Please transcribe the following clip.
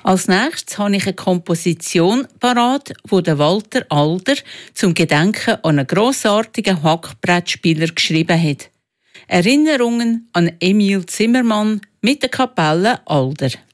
Als nächstes habe ich eine Komposition parat, die der Walter Alder zum Gedenken an einen grossartigen Hackbrettspieler geschrieben hat. Erinnerungen an Emil Zimmermann mit der Kapelle Alder.